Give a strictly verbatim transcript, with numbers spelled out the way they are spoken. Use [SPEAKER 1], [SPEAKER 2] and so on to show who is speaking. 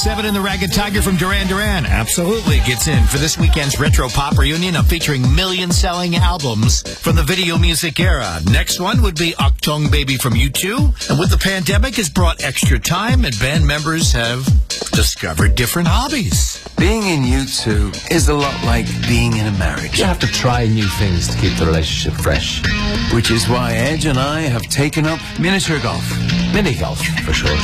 [SPEAKER 1] Seven and the Ragged Tiger from Duran Duran absolutely gets in for this weekend's Retro Pop Reunion. I'm featuring million-selling albums from the video music era. Next one would be Achtung Baby from U two. And with the pandemic, has brought extra time, and band members have discovered different hobbies.
[SPEAKER 2] Being in U two is a lot like being in a marriage.
[SPEAKER 3] You have to try new things to keep the relationship fresh.
[SPEAKER 2] Which is why Edge and I have taken up miniature golf.
[SPEAKER 3] Mini golf, for short.